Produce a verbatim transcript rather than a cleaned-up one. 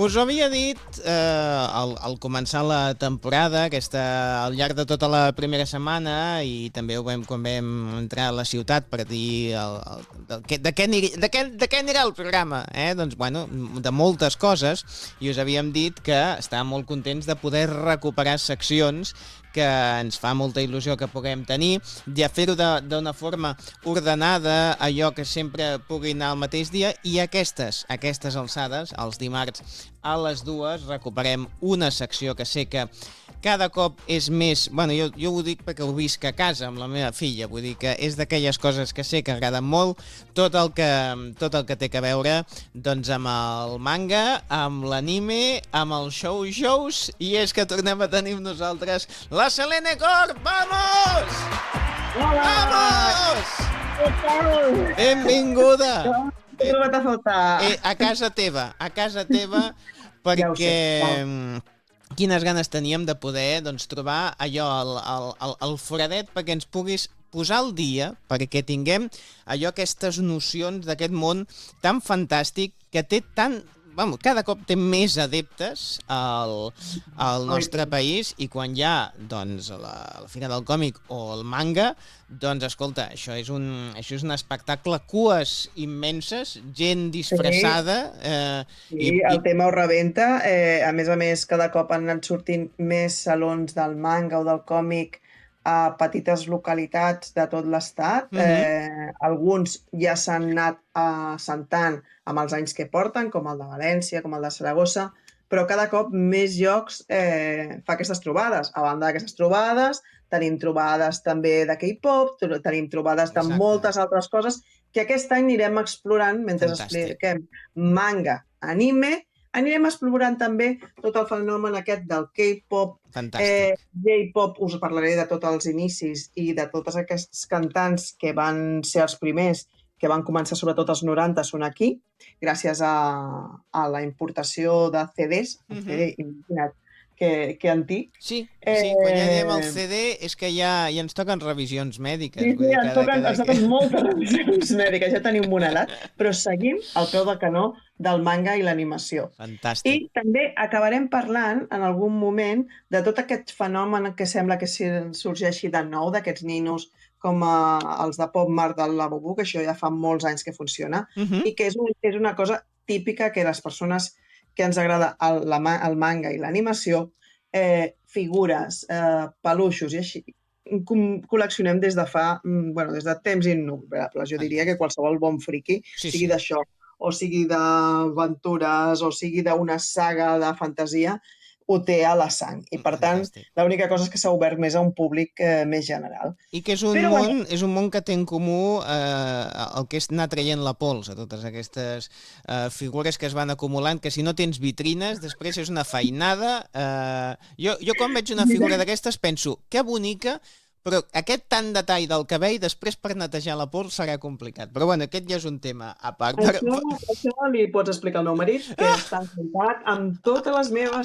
Us ho havia dit eh, al, al començar la temporada, aquesta, al llarg de tota la primera setmana, i també ho vam quan vam entrar a la ciutat per dir el, el, el, de, de, què aniria, de, què, de què anirà el programa. Eh? Doncs, bueno, de moltes coses, i us havíem dit que estàvem molt contents de poder recuperar seccions que ens fa molta il·lusió que puguem tenir, de fer-ho d'una forma ordenada, allò que sempre pugui anar al mateix dia, i aquestes, aquestes alçades, els dimarts a les dues, recuperem una secció que sé que cada cop és més... Bueno, jo, jo ho dic perquè ho visc a casa amb la meva filla, vull dir que és d'aquelles coses que sé que agraden molt, tot el que, tot el que té que veure doncs amb el manga, amb l'anime, amb els show-shows, i és que tornem a tenir amb nosaltres la Selene Cor. ¡Vamos! Hola! ¡Vamos! Què tal? Benvinguda! T'he trobat a faltar. Eh, a casa teva, a casa teva, perquè... Ja ho sé, quines ganes teníem de poder doncs, trobar allò, el, el, el, el foradet, perquè ens puguis posar al dia, perquè tinguem allò, aquestes nocions d'aquest món tan fantàstic que té tant... Vamos, cada cop té més adeptes al, al nostre país, i quan hi ha doncs, la, la Fira del Còmic o el manga, doncs escolta, això és un, això és un espectacle, cues immenses, gent disfressada... Eh, Sí, i, el i... tema ho rebenta. Eh, a més a més, cada cop han anat sortint més salons del manga o del còmic a petites localitats de tot l'estat. Mhm. Eh, alguns ja s'han anat assentant amb els anys que porten, com el de València, com el de Saragossa, però cada cop més llocs eh, fa aquestes trobades. A banda d'aquestes trobades, tenim trobades també de K-pop, tro- tenim trobades de Exacte. moltes altres coses que aquest any anirem explorant mentre Fantàstic. expliquem manga, anime, anirem explorant també tot el fenomen aquest del K-pop, eh, Fantàstic. J-pop. Us parlaré de tots els inicis i de tots aquests cantants que van ser els primers, que van començar sobretot als noranta, són aquí, gràcies a, a la importació de C Ds, un Mhm. C D, imagina't, que, que antic. Sí, sí, quan ja diem el Eh, C D és que ja, ja ens toquen revisions mèdiques. Sí, vull sí, dir, ens cada- toquen, cada- ens toquen moltes revisions mèdiques, ja tenim una edat, però seguim al peu del canó del manga i l'animació. Fantàstic. I també acabarem parlant en algun moment de tot aquest fenomen que sembla que si- sorgeixi de nou, d'aquests ninos com a, els de Pop Mart del Labubu, que això ja fa molts anys que funciona, Mhm. i que és, un, és una cosa típica que les persones que ens agrada el, la, ma- el manga i l'animació, eh, figures, eh, peluixos i així, com col·leccionem des de fa, mm, bueno, des de temps innumerables. Jo diria que qualsevol bon friqui, Sí, sigui sí. d'això, o sigui d'aventures, o sigui d'una saga de fantasia, ho té a la sang. I per tant, Fantàstic. l'única cosa és que s'ha obert més a un públic eh, més general. I que és un, Però, món, bueno. és un món que té en comú eh, el que és anar traient la pols a totes aquestes eh, figures que es van acumulant, que si no tens vitrines, després és una feinada. Eh, jo, jo quan veig una figura d'aquestes penso, que bonica, però aquest tant detall del cabell després per netejar la pols serà complicat. Però bueno, aquest ja és un tema a part. Això, això li pots explicar al meu marit, que està encantat amb totes les meves